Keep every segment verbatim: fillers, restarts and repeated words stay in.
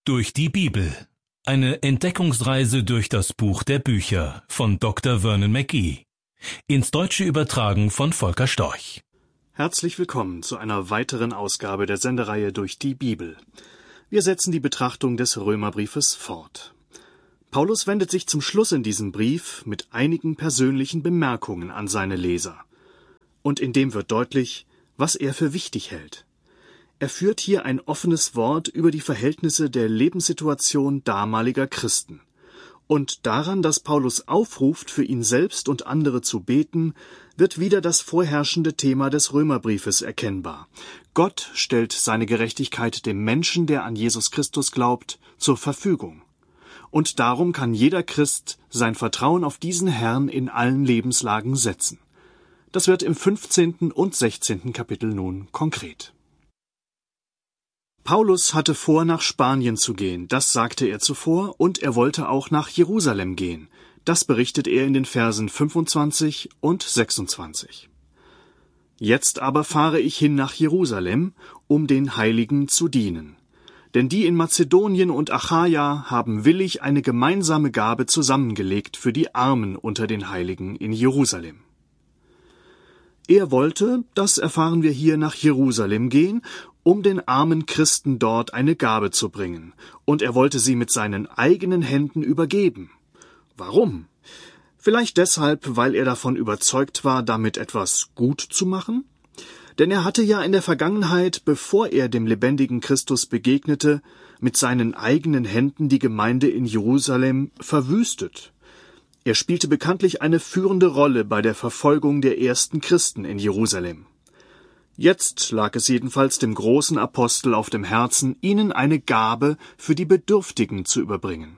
Durch die Bibel. Eine Entdeckungsreise durch das Buch der Bücher von Doktor Vernon McGee. Ins Deutsche übertragen von Volker Storch. Herzlich willkommen zu einer weiteren Ausgabe der Sendereihe Durch die Bibel. Wir setzen die Betrachtung des Römerbriefes fort. Paulus wendet sich zum Schluss in diesem Brief mit einigen persönlichen Bemerkungen an seine Leser. Und in dem wird deutlich, was er für wichtig hält. Er führt hier ein offenes Wort über die Verhältnisse der Lebenssituation damaliger Christen. Und daran, dass Paulus aufruft, für ihn selbst und andere zu beten, wird wieder das vorherrschende Thema des Römerbriefes erkennbar. Gott stellt seine Gerechtigkeit dem Menschen, der an Jesus Christus glaubt, zur Verfügung. Und darum kann jeder Christ sein Vertrauen auf diesen Herrn in allen Lebenslagen setzen. Das wird im fünfzehnten und sechzehnten Kapitel nun konkret. Paulus hatte vor, nach Spanien zu gehen, das sagte er zuvor, und er wollte auch nach Jerusalem gehen. Das berichtet er in den Versen fünfundzwanzig und sechsundzwanzig. Jetzt aber fahre ich hin nach Jerusalem, um den Heiligen zu dienen. Denn die in Mazedonien und Achaia haben willig eine gemeinsame Gabe zusammengelegt für die Armen unter den Heiligen in Jerusalem. Er wollte, das erfahren wir hier, nach Jerusalem gehen, um den armen Christen dort eine Gabe zu bringen, und er wollte sie mit seinen eigenen Händen übergeben. Warum? Vielleicht deshalb, weil er davon überzeugt war, damit etwas gut zu machen? Denn er hatte ja in der Vergangenheit, bevor er dem lebendigen Christus begegnete, mit seinen eigenen Händen die Gemeinde in Jerusalem verwüstet. Er spielte bekanntlich eine führende Rolle bei der Verfolgung der ersten Christen in Jerusalem. Jetzt lag es jedenfalls dem großen Apostel auf dem Herzen, ihnen eine Gabe für die Bedürftigen zu überbringen.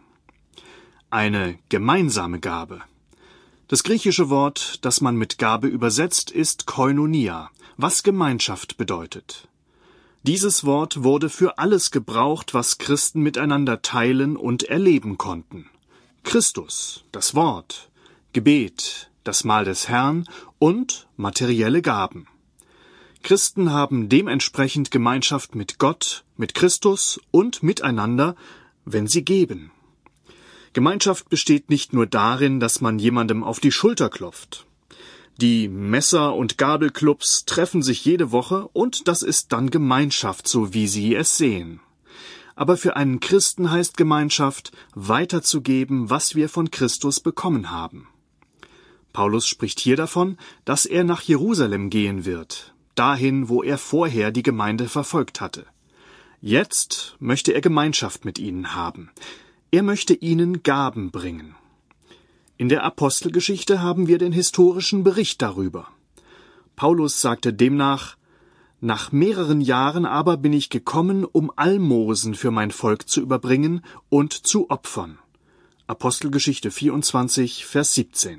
Eine gemeinsame Gabe. Das griechische Wort, das man mit Gabe übersetzt, ist Koinonia, was Gemeinschaft bedeutet. Dieses Wort wurde für alles gebraucht, was Christen miteinander teilen und erleben konnten. Christus, das Wort, Gebet, das Mahl des Herrn und materielle Gaben. Christen haben dementsprechend Gemeinschaft mit Gott, mit Christus und miteinander, wenn sie geben. Gemeinschaft besteht nicht nur darin, dass man jemandem auf die Schulter klopft. Die Messer- und Gabelclubs treffen sich jede Woche und das ist dann Gemeinschaft, so wie sie es sehen. Aber für einen Christen heißt Gemeinschaft, weiterzugeben, was wir von Christus bekommen haben. Paulus spricht hier davon, dass er nach Jerusalem gehen wird, dahin, wo er vorher die Gemeinde verfolgt hatte. Jetzt möchte er Gemeinschaft mit ihnen haben. Er möchte ihnen Gaben bringen. In der Apostelgeschichte haben wir den historischen Bericht darüber. Paulus sagte demnach: Nach mehreren Jahren aber bin ich gekommen, um Almosen für mein Volk zu überbringen und zu opfern. Apostelgeschichte vierundzwanzig, Vers siebzehn.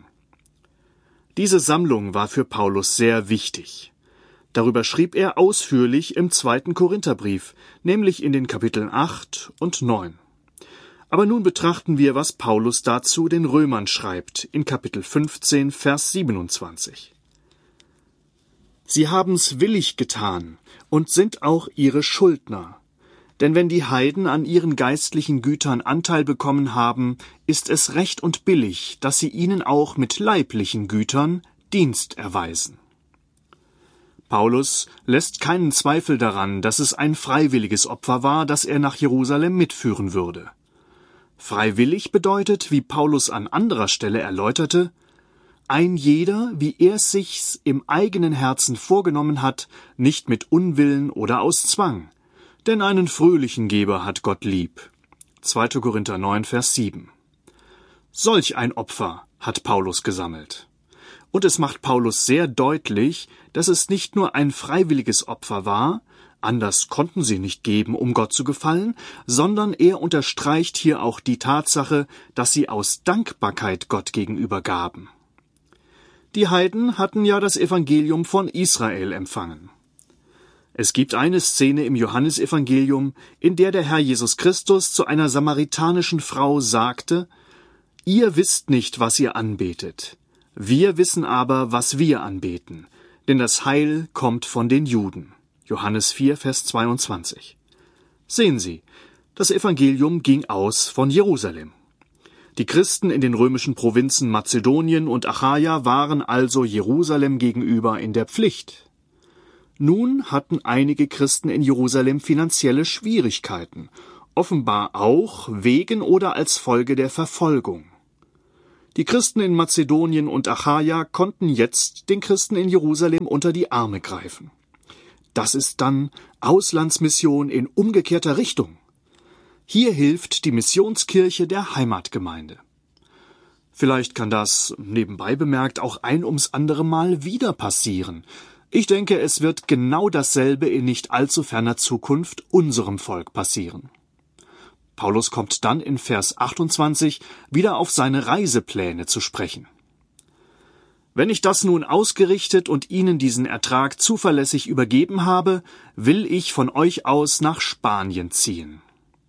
Diese Sammlung war für Paulus sehr wichtig. Darüber schrieb er ausführlich im zweiten Korintherbrief, nämlich in den Kapiteln acht und neun. Aber nun betrachten wir, was Paulus dazu den Römern schreibt, in Kapitel fünfzehn, Vers siebenundzwanzig. Sie haben's willig getan und sind auch ihre Schuldner. Denn wenn die Heiden an ihren geistlichen Gütern Anteil bekommen haben, ist es recht und billig, dass sie ihnen auch mit leiblichen Gütern Dienst erweisen. Paulus lässt keinen Zweifel daran, dass es ein freiwilliges Opfer war, das er nach Jerusalem mitführen würde. Freiwillig bedeutet, wie Paulus an anderer Stelle erläuterte, ein jeder, wie er es sich im eigenen Herzen vorgenommen hat, nicht mit Unwillen oder aus Zwang. Denn einen fröhlichen Geber hat Gott lieb. zweiter Korinther neun, Vers sieben. Solch ein Opfer hat Paulus gesammelt. Und es macht Paulus sehr deutlich, dass es nicht nur ein freiwilliges Opfer war, anders konnten sie nicht geben, um Gott zu gefallen, sondern er unterstreicht hier auch die Tatsache, dass sie aus Dankbarkeit Gott gegenüber gaben. Die Heiden hatten ja das Evangelium von Israel empfangen. Es gibt eine Szene im Johannesevangelium, in der der Herr Jesus Christus zu einer samaritanischen Frau sagte: Ihr wisst nicht, was ihr anbetet. Wir wissen aber, was wir anbeten, denn das Heil kommt von den Juden. Johannes vier, Vers zweiundzwanzig. Sehen Sie, Das Evangelium ging aus von Jerusalem. Die Christen in den römischen Provinzen Mazedonien und Achaia waren also Jerusalem gegenüber in der Pflicht. Nun hatten einige Christen in Jerusalem finanzielle Schwierigkeiten, offenbar auch wegen oder als Folge der Verfolgung. Die Christen in Mazedonien und Achaia konnten jetzt den Christen in Jerusalem unter die Arme greifen. Das ist dann Auslandsmission in umgekehrter Richtung. Hier hilft die Missionskirche der Heimatgemeinde. Vielleicht kann das, nebenbei bemerkt, auch ein ums andere Mal wieder passieren. Ich denke, es wird genau dasselbe in nicht allzu ferner Zukunft unserem Volk passieren. Paulus kommt dann in Vers achtundzwanzig wieder auf seine Reisepläne zu sprechen. Wenn ich das nun ausgerichtet und Ihnen diesen Ertrag zuverlässig übergeben habe, will ich von euch aus nach Spanien ziehen.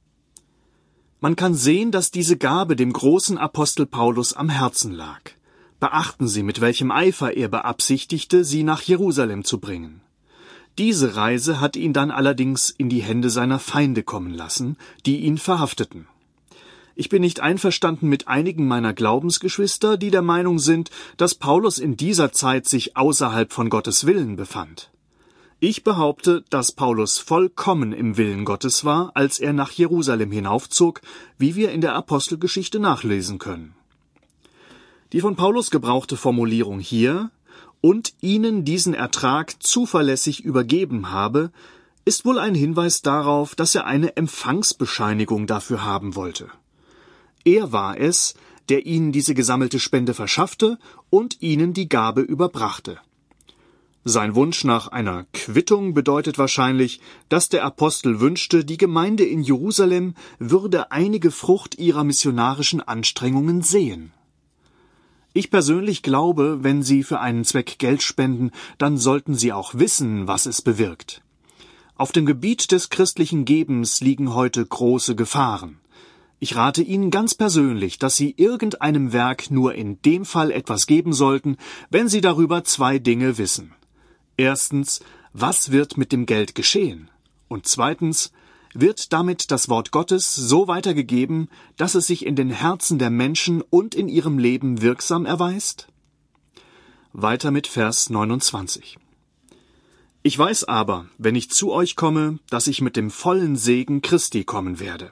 Man kann sehen, dass diese Gabe dem großen Apostel Paulus am Herzen lag. Beachten Sie, mit welchem Eifer er beabsichtigte, sie nach Jerusalem zu bringen. Diese Reise hat ihn dann allerdings in die Hände seiner Feinde kommen lassen, die ihn verhafteten. Ich bin nicht einverstanden mit einigen meiner Glaubensgeschwister, die der Meinung sind, dass Paulus in dieser Zeit sich außerhalb von Gottes Willen befand. Ich behaupte, dass Paulus vollkommen im Willen Gottes war, als er nach Jerusalem hinaufzog, wie wir in der Apostelgeschichte nachlesen können. Die von Paulus gebrauchte Formulierung hier und ihnen diesen Ertrag zuverlässig übergeben habe, ist wohl ein Hinweis darauf, dass er eine Empfangsbescheinigung dafür haben wollte. Er war es, der ihnen diese gesammelte Spende verschaffte und ihnen die Gabe überbrachte. Sein Wunsch nach einer Quittung bedeutet wahrscheinlich, dass der Apostel wünschte, die Gemeinde in Jerusalem würde einige Frucht ihrer missionarischen Anstrengungen sehen. Ich persönlich glaube, wenn Sie für einen Zweck Geld spenden, dann sollten Sie auch wissen, was es bewirkt. Auf dem Gebiet des christlichen Gebens liegen heute große Gefahren. Ich rate Ihnen ganz persönlich, dass Sie irgendeinem Werk nur in dem Fall etwas geben sollten, wenn Sie darüber zwei Dinge wissen. Erstens, was wird mit dem Geld geschehen? Und zweitens, wird damit das Wort Gottes so weitergegeben, dass es sich in den Herzen der Menschen und in ihrem Leben wirksam erweist? Weiter mit Vers neunundzwanzig. Ich weiß aber, wenn ich zu euch komme, dass ich mit dem vollen Segen Christi kommen werde.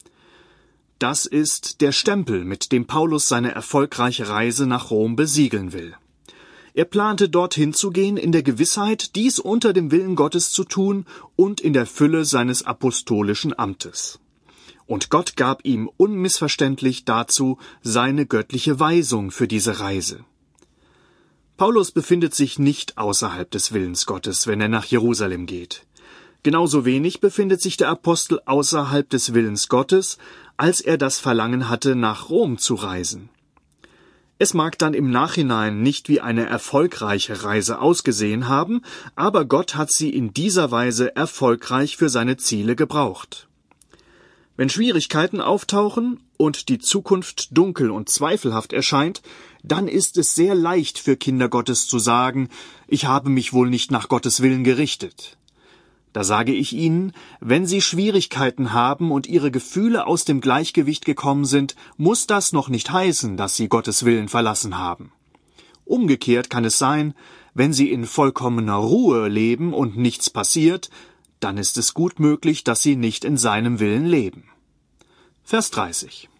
Das ist der Stempel, mit dem Paulus seine erfolgreiche Reise nach Rom besiegeln will. Er plante, dorthin zu gehen, in der Gewissheit, dies unter dem Willen Gottes zu tun und in der Fülle seines apostolischen Amtes. Und Gott gab ihm unmissverständlich dazu seine göttliche Weisung für diese Reise. Paulus befindet sich nicht außerhalb des Willens Gottes, wenn er nach Jerusalem geht. Genauso wenig befindet sich der Apostel außerhalb des Willens Gottes, als er das Verlangen hatte, nach Rom zu reisen. Es mag dann im Nachhinein nicht wie eine erfolgreiche Reise ausgesehen haben, aber Gott hat sie in dieser Weise erfolgreich für seine Ziele gebraucht. Wenn Schwierigkeiten auftauchen und die Zukunft dunkel und zweifelhaft erscheint, dann ist es sehr leicht für Kinder Gottes zu sagen, ich habe mich wohl nicht nach Gottes Willen gerichtet. Da sage ich Ihnen, wenn Sie Schwierigkeiten haben und Ihre Gefühle aus dem Gleichgewicht gekommen sind, muss das noch nicht heißen, dass Sie Gottes Willen verlassen haben. Umgekehrt kann es sein, wenn Sie in vollkommener Ruhe leben und nichts passiert, dann ist es gut möglich, dass Sie nicht in seinem Willen leben. Vers dreißig.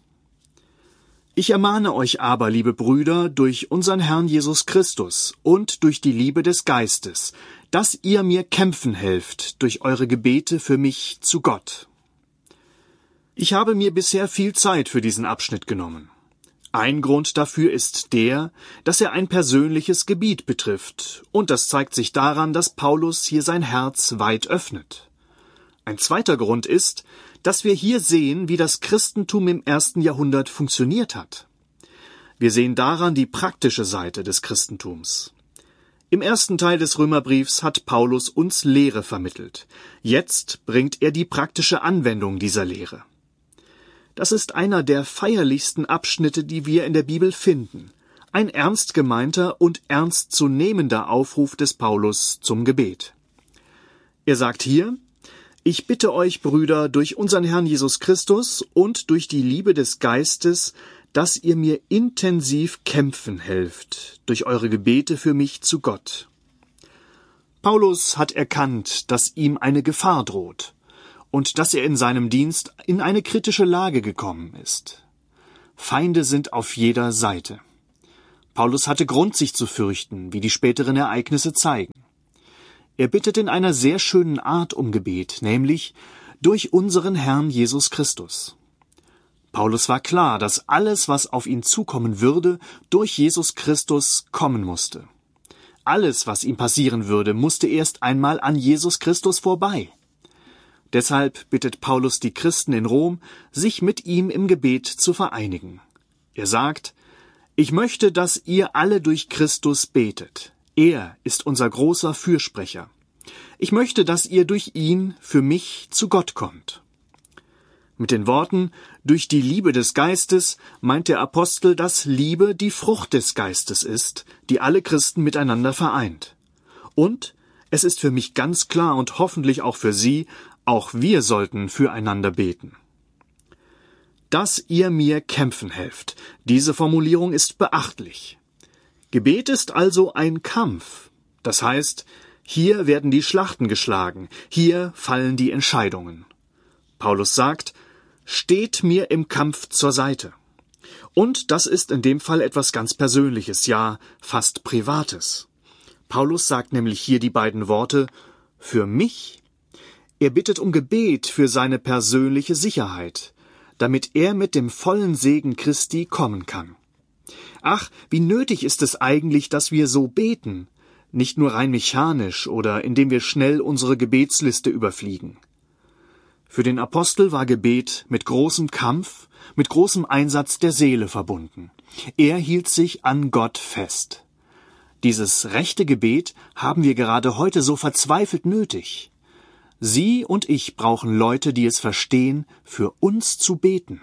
Ich ermahne euch aber, liebe Brüder, durch unseren Herrn Jesus Christus und durch die Liebe des Geistes, dass ihr mir kämpfen helft durch eure Gebete für mich zu Gott. Ich habe mir bisher viel Zeit für diesen Abschnitt genommen. Ein Grund dafür ist der, dass er ein persönliches Gebiet betrifft, und das zeigt sich daran, dass Paulus hier sein Herz weit öffnet. Ein zweiter Grund ist, dass wir hier sehen, wie das Christentum im ersten Jahrhundert funktioniert hat. Wir sehen daran die praktische Seite des Christentums. Im ersten Teil des Römerbriefs hat Paulus uns Lehre vermittelt. Jetzt bringt er die praktische Anwendung dieser Lehre. Das ist einer der feierlichsten Abschnitte, die wir in der Bibel finden. Ein ernst gemeinter und ernstzunehmender Aufruf des Paulus zum Gebet. Er sagt hier: Ich bitte euch, Brüder, durch unseren Herrn Jesus Christus und durch die Liebe des Geistes, dass ihr mir intensiv kämpfen helft, durch eure Gebete für mich zu Gott. Paulus hat erkannt, dass ihm eine Gefahr droht und dass er in seinem Dienst in eine kritische Lage gekommen ist. Feinde sind auf jeder Seite. Paulus hatte Grund, sich zu fürchten, wie die späteren Ereignisse zeigen. Er bittet in einer sehr schönen Art um Gebet, nämlich durch unseren Herrn Jesus Christus. Paulus war klar, dass alles, was auf ihn zukommen würde, durch Jesus Christus kommen musste. Alles, was ihm passieren würde, musste erst einmal an Jesus Christus vorbei. Deshalb bittet Paulus die Christen in Rom, sich mit ihm im Gebet zu vereinigen. Er sagt: Ich möchte, dass ihr alle durch Christus betet. Er ist unser großer Fürsprecher. Ich möchte, dass ihr durch ihn für mich zu Gott kommt. Mit den Worten durch die Liebe des Geistes meint der Apostel, dass Liebe die Frucht des Geistes ist, die alle Christen miteinander vereint. Und es ist für mich ganz klar und hoffentlich auch für Sie, auch wir sollten füreinander beten. Dass ihr mir kämpfen helft, diese Formulierung ist beachtlich. Gebet ist also ein Kampf. Das heißt, hier werden die Schlachten geschlagen, hier fallen die Entscheidungen. Paulus sagt: Steht mir im Kampf zur Seite. Und das ist in dem Fall etwas ganz Persönliches, ja, fast Privates. Paulus sagt nämlich hier die beiden Worte für mich. Er bittet um Gebet für seine persönliche Sicherheit, damit er mit dem vollen Segen Christi kommen kann. Ach, wie nötig ist es eigentlich, dass wir so beten, nicht nur rein mechanisch oder indem wir schnell unsere Gebetsliste überfliegen. Für den Apostel war Gebet mit großem Kampf, mit großem Einsatz der Seele verbunden. Er hielt sich an Gott fest. Dieses rechte Gebet haben wir gerade heute so verzweifelt nötig. Sie und ich brauchen Leute, die es verstehen, für uns zu beten.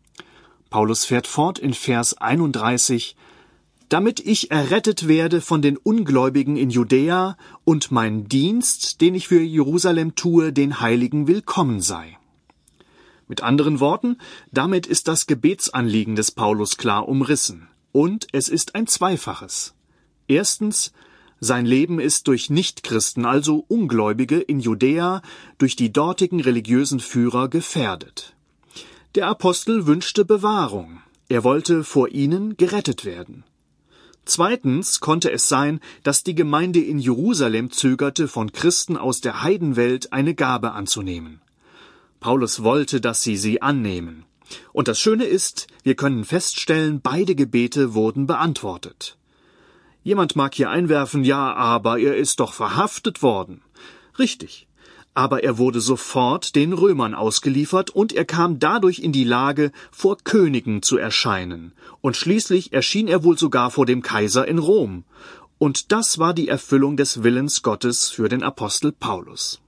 Paulus fährt fort in Vers einunddreißig: Damit ich errettet werde von den Ungläubigen in Judäa und mein Dienst, den ich für Jerusalem tue, den Heiligen willkommen sei. Mit anderen Worten, damit ist das Gebetsanliegen des Paulus klar umrissen. Und es ist ein zweifaches. Erstens, sein Leben ist durch Nichtchristen, also Ungläubige in Judäa, durch die dortigen religiösen Führer gefährdet. Der Apostel wünschte Bewahrung. Er wollte vor ihnen gerettet werden. Zweitens konnte es sein, dass die Gemeinde in Jerusalem zögerte, von Christen aus der Heidenwelt eine Gabe anzunehmen. Paulus wollte, dass sie sie annehmen. Und das Schöne ist, wir können feststellen, beide Gebete wurden beantwortet. Jemand mag hier einwerfen: Ja, aber er ist doch verhaftet worden. Richtig. Aber er wurde sofort den Römern ausgeliefert und er kam dadurch in die Lage, vor Königen zu erscheinen. Und schließlich erschien er wohl sogar vor dem Kaiser in Rom. Und das war die Erfüllung des Willens Gottes für den Apostel Paulus.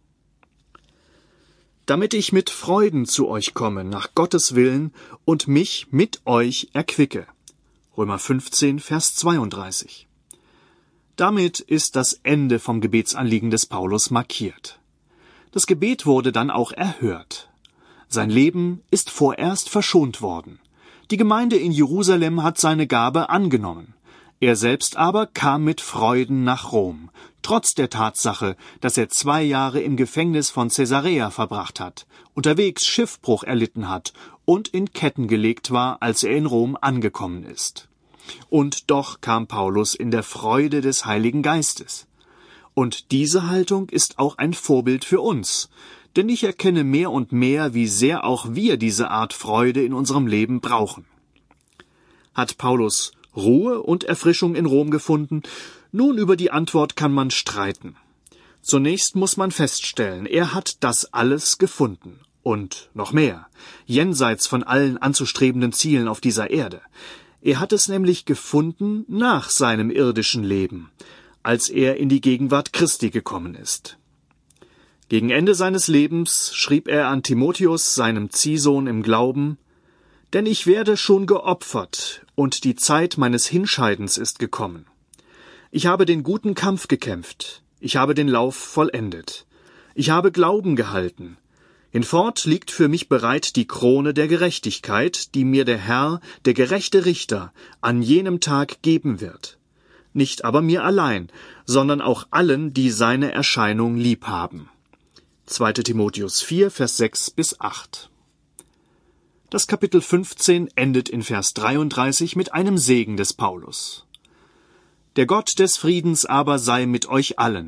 Damit ich mit Freuden zu euch komme, nach Gottes Willen, und mich mit euch erquicke. Römer fünfzehn, Vers zweiunddreißig. Damit ist das Ende vom Gebetsanliegen des Paulus markiert. Das Gebet wurde dann auch erhört. Sein Leben ist vorerst verschont worden. Die Gemeinde in Jerusalem hat seine Gabe angenommen. Er selbst aber kam mit Freuden nach Rom, trotz der Tatsache, dass er zwei Jahre im Gefängnis von Caesarea verbracht hat, unterwegs Schiffbruch erlitten hat und in Ketten gelegt war, als er in Rom angekommen ist. Und doch kam Paulus in der Freude des Heiligen Geistes. Und diese Haltung ist auch ein Vorbild für uns, denn ich erkenne mehr und mehr, wie sehr auch wir diese Art Freude in unserem Leben brauchen. Hat Paulus Ruhe und Erfrischung in Rom gefunden? Nun, über die Antwort kann man streiten. Zunächst muss man feststellen, er hat das alles gefunden. Und noch mehr, jenseits von allen anzustrebenden Zielen auf dieser Erde. Er hat es nämlich gefunden nach seinem irdischen Leben, als er in die Gegenwart Christi gekommen ist. Gegen Ende seines Lebens schrieb er an Timotheus, seinem Ziehsohn im Glauben: Denn ich werde schon geopfert, und die Zeit meines Hinscheidens ist gekommen. Ich habe den guten Kampf gekämpft, ich habe den Lauf vollendet. Ich habe Glauben gehalten. Hinfort liegt für mich bereit die Krone der Gerechtigkeit, die mir der Herr, der gerechte Richter, an jenem Tag geben wird. Nicht aber mir allein, sondern auch allen, die seine Erscheinung lieb haben. zweiter Timotheus vier, Vers sechs bis acht. Das Kapitel fünfzehn endet in Vers dreiunddreißig mit einem Segen des Paulus. Der Gott des Friedens aber sei mit euch allen.